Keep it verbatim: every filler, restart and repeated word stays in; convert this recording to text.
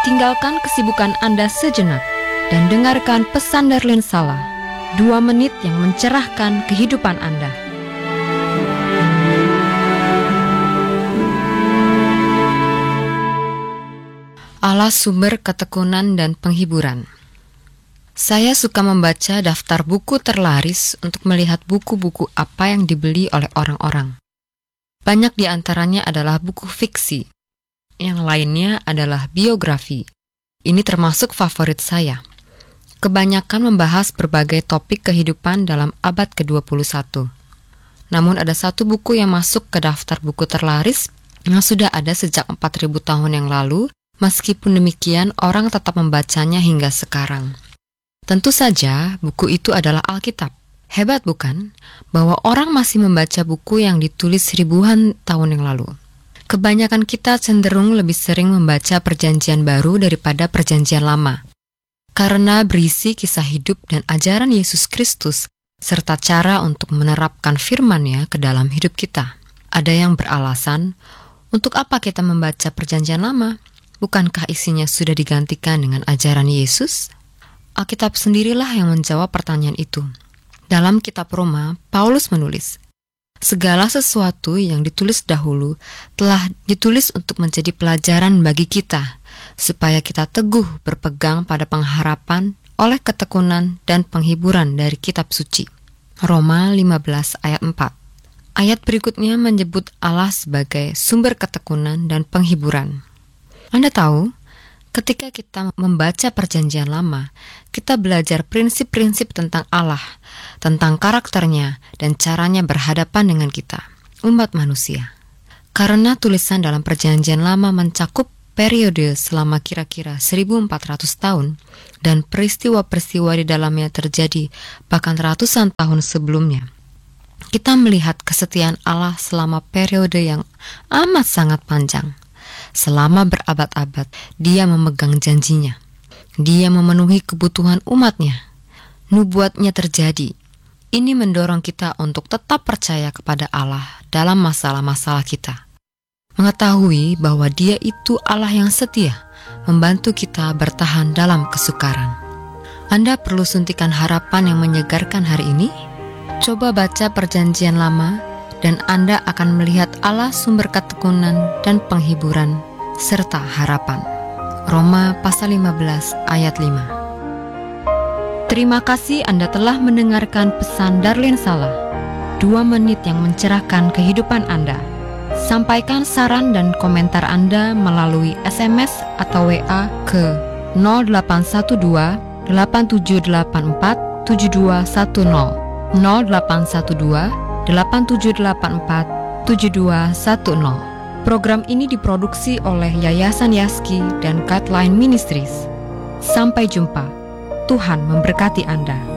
Tinggalkan kesibukan Anda sejenak dan dengarkan pesan Darlene Sala, dua menit yang mencerahkan kehidupan Anda. Allah sumber ketekunan dan penghiburan. Saya suka membaca daftar buku terlaris untuk melihat buku-buku apa yang dibeli oleh orang-orang. Banyak di antaranya adalah buku fiksi. Yang lainnya adalah biografi. Ini termasuk favorit saya. Kebanyakan membahas berbagai topik kehidupan dalam abad kedua puluh satu. Namun ada satu buku yang masuk ke daftar buku terlaris yang sudah ada sejak empat ribu tahun yang lalu, meskipun demikian orang tetap membacanya hingga sekarang. Tentu saja buku itu adalah Alkitab. Hebat bukan? Bahwa orang masih membaca buku yang ditulis ribuan tahun yang lalu. Kebanyakan kita cenderung lebih sering membaca Perjanjian Baru daripada Perjanjian Lama, karena berisi kisah hidup dan ajaran Yesus Kristus, serta cara untuk menerapkan firman-Nya ke dalam hidup kita. Ada yang beralasan, untuk apa kita membaca Perjanjian Lama? Bukankah isinya sudah digantikan dengan ajaran Yesus? Alkitab sendirilah yang menjawab pertanyaan itu. Dalam kitab Roma, Paulus menulis, segala sesuatu yang ditulis dahulu telah ditulis untuk menjadi pelajaran bagi kita, supaya kita teguh berpegang pada pengharapan oleh ketekunan dan penghiburan dari kitab suci. Roma lima belas ayat empat. Ayat berikutnya menyebut Allah sebagai sumber ketekunan dan penghiburan. Anda tahu, ketika kita membaca Perjanjian Lama, kita belajar prinsip-prinsip tentang Allah, tentang karakternya dan caranya berhadapan dengan kita, umat manusia. Karena tulisan dalam Perjanjian Lama mencakup periode selama kira-kira seribu empat ratus tahun dan peristiwa-peristiwa di dalamnya terjadi bahkan ratusan tahun sebelumnya, kita melihat kesetiaan Allah selama periode yang amat sangat panjang. Selama berabad-abad, Dia memegang janjinya. Dia memenuhi kebutuhan umatnya. Nubuatnya terjadi. Ini mendorong kita untuk tetap percaya kepada Allah dalam masalah-masalah kita. Mengetahui bahwa Dia itu Allah yang setia, membantu kita bertahan dalam kesukaran. Anda perlu suntikan harapan yang menyegarkan hari ini? Coba baca Perjanjian Lama, dan Anda akan melihat Allah sumber ketekunan dan penghiburan serta harapan. Roma pasal lima belas ayat lima. Terima kasih Anda telah mendengarkan pesan Darlene Sala, dua menit yang mencerahkan kehidupan Anda. Sampaikan saran dan komentar Anda melalui S M S atau W A ke nol delapan satu dua delapan tujuh delapan empat tujuh dua satu nol nol delapan satu dua delapan tujuh delapan empat tujuh dua satu nol. Program ini diproduksi oleh Yayasan Yaski dan Guideline Ministries. Sampai jumpa. Tuhan memberkati Anda.